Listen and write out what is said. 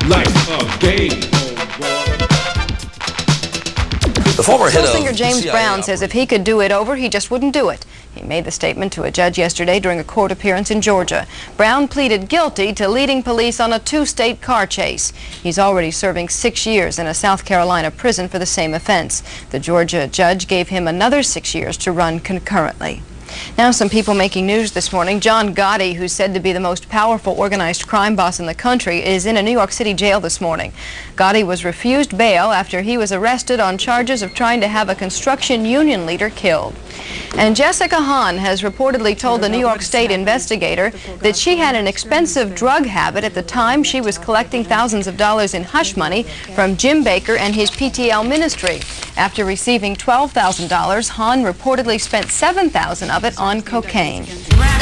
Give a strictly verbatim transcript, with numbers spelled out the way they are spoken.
like a game. The former head Soul of singer James C I A Brown says if he could do it over, he just wouldn't do it. He made the statement to a judge yesterday during a court appearance in Georgia. Brown pleaded guilty to leading police on a two-state car chase. He's already serving six years in a South Carolina prison for the same offense. The Georgia judge gave him another six years to run concurrently. Now, some people making news this morning. John Gotti, who's said to be the most powerful organized crime boss in the country, is in a New York City jail this morning. Gotti was refused bail after he was arrested on charges of trying to have a construction union leader killed. And Jessica Hahn has reportedly told the New York State investigator that she had an expensive drug habit at the time she was collecting thousands of dollars in hush money from Jim Baker and his P T L ministry. After receiving twelve thousand dollars, Hahn reportedly spent seven thousand dollars of it on cocaine.